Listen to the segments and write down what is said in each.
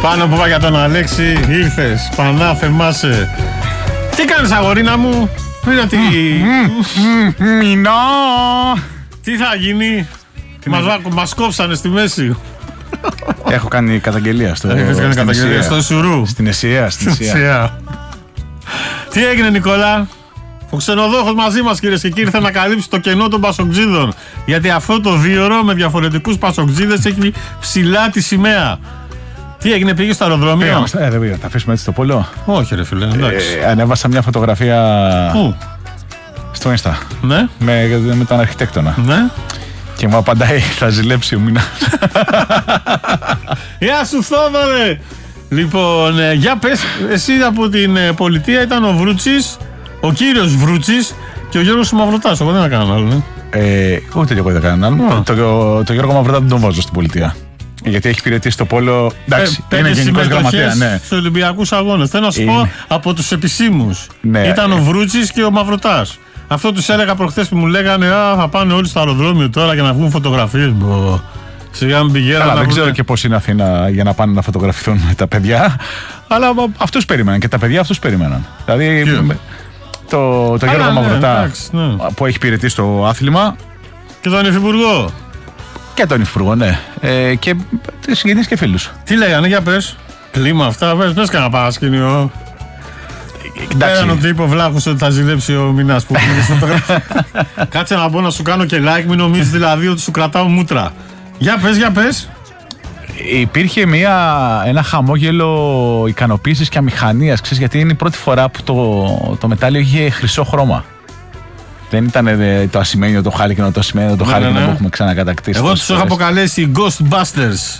Πάνω που είπα για τον Αλέξη, ήρθες, Πανά, θερμάσαι. Τι κάνεις αγορίνα μου? Πήρα τη... Μινό. Τι θα γίνει? Μας κόψανε στη μέση. Έχω κάνει καταγγελία στο Σουρού. Στην Εσία. Τι έγινε, Νικόλα? Ο ξενοδόχος μαζί μας, κυρίες και κύριοι, θα ανακαλύψει το κενό των πασοκτζίδων. Γιατί αυτό το 2ωρο με διαφορετικούς πασοκτζίδες έχει ψηλά τη σημαία. Τι έγινε, πήγε στο αεροδρόμιο? Δεν πήγα, θα αφήσουμε έτσι το πόλο. Όχι, ρε φίλε, εντάξει. Ανέβασα μια φωτογραφία. Πού? Στο Insta. Ναι. Με τον αρχιτέκτονα. Ναι. Και μου απαντάει, θα ζηλέψει ο μήνας. Γεια σου, Θόδωρε! Λοιπόν, για πες, εσύ από την πολιτεία ήταν ο Βρούτσης, ο κύριος Βρούτσης και ο Γιώργος Μαυροτάς. Εγώ δεν έκανα άλλο. Ούτε και εγώ δεν έκανα άλλο. Το Γιώργο Μαυροτά δεν τον βάζω στην πολιτεία. Γιατί έχει υπηρετήσει το πόλο. Εντάξει, είναι γενικός γραμματέας. Ναι. Στους Ολυμπιακούς Αγώνες. Θέλω να σου πω από τους επισήμους. Ναι. Ήταν ο Βρούτσης και ο Μαυροτάς. Αυτό τους έλεγα προχθές που μου λέγανε θα πάνε όλοι στο αεροδρόμιο τώρα για να βγουν φωτογραφίες. Σιγά μην πηγαίνουν. Δεν ξέρω και πώς είναι Αθήνα για να πάνε να φωτογραφηθούν τα παιδιά. Αλλά αυτούς περίμεναν και τα παιδιά αυτούς περίμεναν. Δηλαδή το Γιώργο Μαυροτά που έχει υπηρετήσει το άθλημα. Και τον Υφυπουργό. Και τον Υφυπουργό, ναι. Και συγγενείς και φίλους. Τι λέγανε, για πες. Κλίμα αυτά, πες κανένα παρασκήνιο. Πέραν ότι είπε ο Βλάχος ότι θα ζηλέψει ο Μινάς που πήγε στο φωτογραφία. Κάτσε να πω να σου κάνω και like, μην νομίζεις δηλαδή ότι σου κρατάω μούτρα. Για πες. Υπήρχε ένα χαμόγελο ικανοποίησης και αμηχανίας, ξέρεις, γιατί είναι η πρώτη φορά που το μετάλλιο είχε χρυσό χρώμα. Δεν ήταν το ασημένιο το χάλκινο, το ασημένιο το χάλκινο που έχουμε ξανακατακτήσει. Εγώ τους έχω αποκαλέσει Ghostbusters.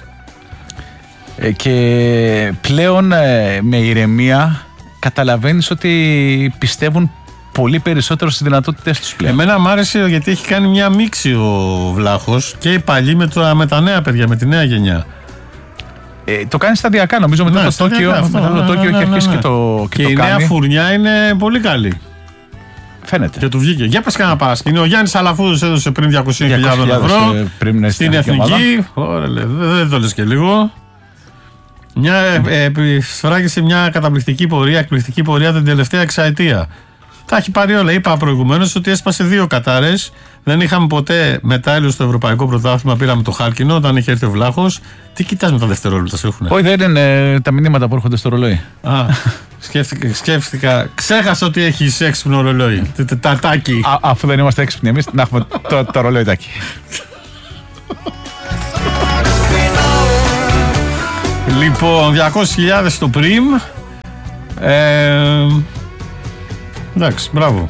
Και πλέον με ηρεμία καταλαβαίνεις ότι πιστεύουν πολύ περισσότερο στις δυνατότητες τους πλέον. Εμένα μου άρεσε γιατί έχει κάνει μια μίξη ο Βλάχος και οι παλιοί με τα νέα παιδιά, με τη νέα γενιά. Το κάνει σταδιακά, νομίζω μετά το Τόκιο έχει αρχίσει και το και η νέα φουρνιά είναι πολύ καλή. Φαίνεται. Και του βγήκε. Για πες κανένα παρασκήνιο. Ο Γιάννης Αλαφούδος έδωσε πριν 200.000 ευρώ στην Εθνική. Ωραία, δεν το λες και λίγο. Σφράγισε μια καταπληκτική πορεία, εκπληκτική πορεία την τελευταία εξαετία. Τα έχει πάρει όλα. Είπα προηγουμένως ότι έσπασε 2 Κατάρες. Δεν είχαμε ποτέ μετάλλιο στο Ευρωπαϊκό Πρωτάθλημα. Πήραμε το χάλκινο όταν είχε έρθει ο Βλάχος. Τι κοιτάς με τα δευτερόλεπτα, σε έχουνε? Όχι, δεν είναι τα μηνύματα που έρχονται στο ρολόι. Σκέφτηκα. Ξέχασα ότι έχεις έξυπνο ρολόι. Τατάκι. Αφού δεν είμαστε έξυπνοι εμείς, να έχουμε το ρολόι τάκι. Λοιπόν, 200.000 στο πριμ. Εντάξει, μπράβο.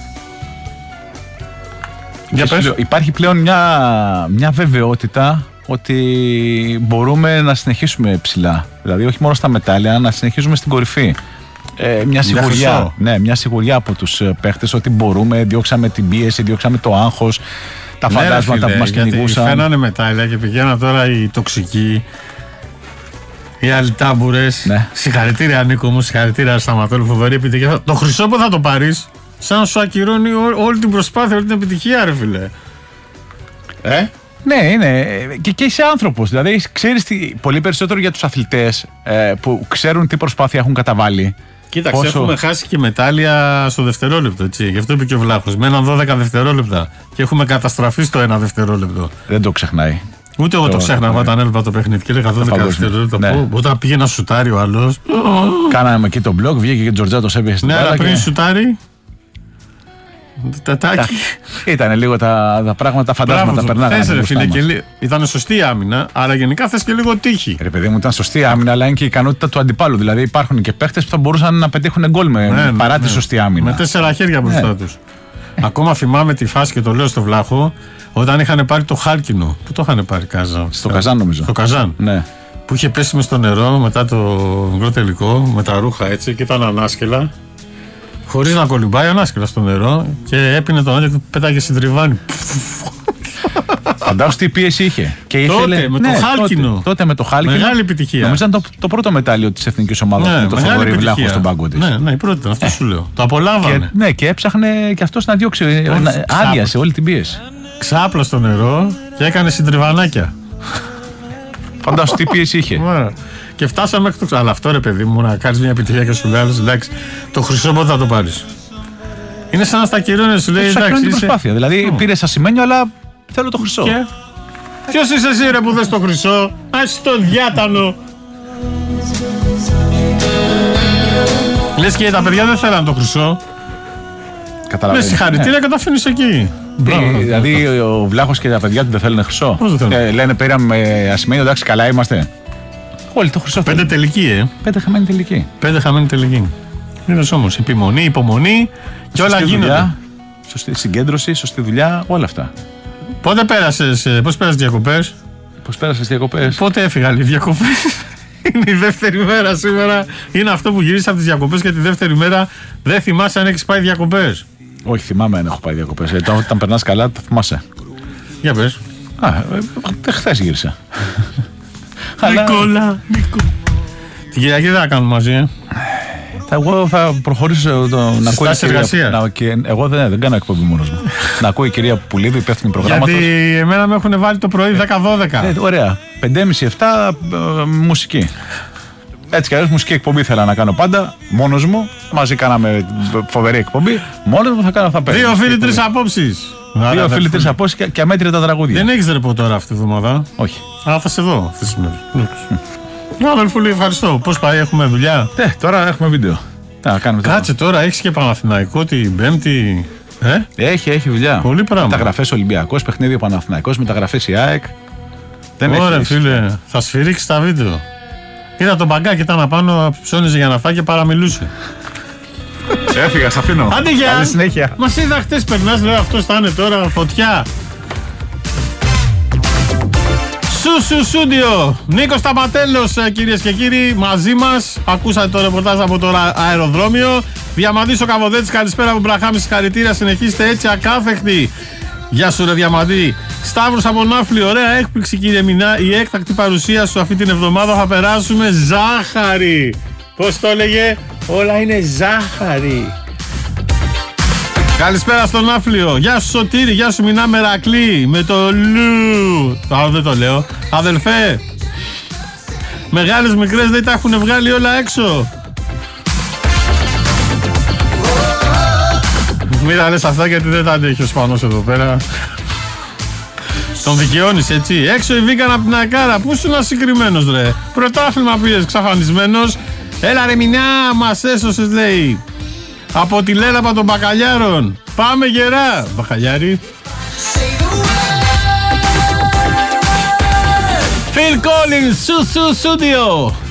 Υπάρχει πλέον μια βεβαιότητα ότι μπορούμε να συνεχίσουμε ψηλά. Δηλαδή όχι μόνο στα μετάλλια, να συνεχίζουμε στην κορυφή. Μια σιγουριά, μια σιγουριά από τους παίχτες ότι μπορούμε, διώξαμε την πίεση, διώξαμε το άγχος, τα φαντάσματα που μας κυνηγούσαν. Φαίνανε μετάλλια και πηγαίναν τώρα οι τοξικοί, οι αλυτάμπουρες. Ναι. Συγχαρητήρια Νίκο μου, συγχαρητήρια Σταματώλου, φοβερή επιτυχία. Το χρυσό που θα το πάρεις, σαν να σου ακυρώνει όλη την προσπάθεια, όλη την επιτυχία, ρε φίλε. Ναι, είναι. Και είσαι άνθρωπος. Δηλαδή, ξέρεις πολύ περισσότερο για τους αθλητές που ξέρουν τι προσπάθεια έχουν καταβάλει. Κοίταξε, έχουμε χάσει και μετάλλια στο δευτερόλεπτο. Έτσι. Γι' αυτό είπε και ο Βλάχος. Μέναν 12 δευτερόλεπτα. Και έχουμε καταστραφεί στο 1 δευτερόλεπτο. Δεν το ξεχνάει. Ούτε εγώ το ξέχναγα όταν έλαβα το παιχνίδι. Και έλεγα 12 δευτερόλεπτα. Ναι. Όταν πήγε να σουτάρει ο άλλος. Κάναμε εκεί το blog, βγήκε και ο Τζορτζάτος έπαιξε στην μπάλα. Ναι, αλλά πριν σουτάρει. Τατάκι. Ήταν λίγο τα πράγματα, τα φαντάσματα περνάγανε. Ήταν σωστή άμυνα, αλλά γενικά θες και λίγο τύχη. Ρε παιδί μου, ήταν σωστή άμυνα, αλλά είναι και η ικανότητα του αντιπάλου. Δηλαδή υπάρχουν και παίχτες που θα μπορούσαν να πετύχουν γκολ παρά τη σωστή άμυνα. Με 4 χέρια μπροστά τους. Ακόμα θυμάμαι τη φάση και το λέω στο Βλάχο, όταν είχαν πάρει το χάλκινο. Πού το είχαν πάρει, Καζάν? Στο Καζάν, νομίζω. Στο Καζάν. Ναι. Που είχε πέσει μες στο νερό μετά το μικρό τελικό, με τα ρούχα έτσι και ήταν ανάσκελα. Χωρίς να κολυμπάει, ανάσκελα στο νερό και έπινε τον άλλο και πέταγε στην τριβάνη. Φαντάσου τι πίεση είχε. Και τότε με το χάλκινο. Τότε με το χάλκινο. Μεγάλη επιτυχία. Νομίζω ήταν το πρώτο μετάλλιο της εθνικής ομάδας με το Θοδωρή Βλάχο στον πάγκο της. Ναι, η πρώτη ήταν, αυτό σου λέω. Το απολάμβανε. Ναι, και έψαχνε και αυτός να διώξει. Άδειασε όλη την πίεση. Ξάπλα στο νερό και έκανε συντριβανάκια. Φαντάσου τι πίεση είχε. Και φτάσαμε μέχρι το. Αλλά αυτό ρε παιδί μου, να κάνει μια επιτυχία και σου λέει: εντάξει, το χρυσό πότε θα το πάρει. Είναι σαν να στα κυρώνει, σου λέει: εντάξει. Είναι προσπάθεια. Δηλαδή πήρε ασημένιο, αλλά θέλω το χρυσό. Ποιο είσαι εσύ ρε που δες το χρυσό, ας το διάτανο. Λες και τα παιδιά δεν θέλαν το χρυσό. Καταλαβαίνω. Λες συγχαρητήρια και τα αφήνεις εκεί. Δηλαδή ο Βλάχος και τα παιδιά του δεν θέλουν χρυσό. Λένε πήραμε ασημένιο, εντάξει, καλά είμαστε. Όλοι το χρυσό. 5 τελική, 5 χαμένη τελική. 5 χαμένη τελική. Είδες όμως, επιμονή, υπομονή και όλα γίνονται. Σωστή συγκέντρωση, σωστή δουλειά, όλα αυτά. Πότε πέρασες, πώς πέρασες διακοπές? Πώς πέρασες διακοπές? Πότε έφυγαν οι διακοπές? Είναι η δεύτερη μέρα σήμερα. Είναι αυτό που γυρίσεις από τις διακοπές και τη δεύτερη μέρα δεν θυμάσαι αν έχεις πάει διακοπές. Όχι, θυμάμαι αν έχω πάει διακοπές. Όταν περνάς καλά, το θυμάσαι. Για πες. Χθες γύρισα. Νικόλα. Την Κυριακή δεν θα κάνουμε μαζί, Εγώ θα προχωρήσω να ακούω εργασία. Εγώ δεν κάνω εκπομπή μόνος μου. Να ακούω η κυρία Πουλίδου, υπεύθυνη προγράμματος. Γιατί εμένα με έχουν βάλει το πρωί 10-12. Ωραία. 5.30-7 μουσική. Έτσι κι αλλιώς μουσική εκπομπή ήθελα να κάνω πάντα. Μόνος μου. Μαζί κάναμε φοβερή εκπομπή. Μόνος μου θα κάνω αυτά πέρα. 2 φίλοι, 3 απόψεις. 2 φίλοι, 3 απόψεις και αμέτρητα τραγούδια. Δεν έχεις ρεπό τώρα αυτή τη βδομάδα? Όχι. Θα σε δω αυτές τις μέρες. Αδελφούλη, ευχαριστώ. Πώς πάει, έχουμε δουλειά? Τώρα έχουμε βίντεο. Κάτσε τώρα, έχεις και Παναθηναϊκό την Πέμπτη. Έχει δουλειά. Πολύ πράγμα. Μεταγραφές Ολυμπιακός, παιχνίδι ο Παναθηναϊκός, μεταγραφές η ΑΕΚ. Ωραία, φίλε, θα σφυρίξει τα βίντεο. Είδα τον μπαγκάκι, ήταν απάνω, ψώνιζε για να φάει και παραμιλούσε. Έφυγα, σ' αφήνω. Άντε γεια. Καλή συνέχεια. Μας είδα χτες, περνάς, λέω αυτός θα είναι τώρα φωτιά. Σουντιο. Νίκος Σταματέλος, κυρίες και κύριοι, μαζί μας. Ακούσατε το ρεπορτάζ από το αεροδρόμιο. Διαμαντής ο Καβοδέτης, καλησπέρα από Μπραχάμι, συγχαρητήρια. Συνεχίστε έτσι ακάθεκτη. Γεια σου ρε Διαμαντή. Σταύρος από Ναύλη, ωραία έκπληξη κύριε Μινά. Η έκτακτη παρουσία σου αυτή την εβδομάδα θα περάσουμε ζάχαρη. Πώς το έλεγε? Όλα είναι ζάχαρη. Καλησπέρα στον Ναύλιο. Γεια σου Σωτήρη, γεια σου Μινά Μερακλή. Με το λου. Δεν το λέω. Αδελφέ, μεγάλες μικρές δεν τα έχουν βγάλει όλα έξω. Μην τα λες αυτά γιατί δεν τα αντέχει ο Σπανός εδώ πέρα. Τον δικαιώνεις έτσι. Έξω η Βίκαν από την Ακάρα. Πού ήσουν συγκεκριμένος ρε? Πρωτάθλημα πήρες ξαφανισμένος. Έλα ρε Μινά, μας έσωσες λέει. Από τη λέλαπα των μπακαλιάρων. Πάμε γερά. Μπακαλιάρι. Phil Collins, Studio.